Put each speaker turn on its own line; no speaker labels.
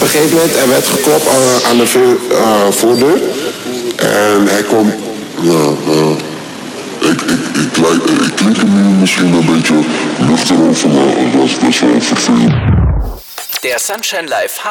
gegeven moment, er werd geklopt aan de voordeur. En hij komt... Ik klink hem nu misschien een beetje luchtig over, maar dat is best wel vervelend.
Der Sunshine Live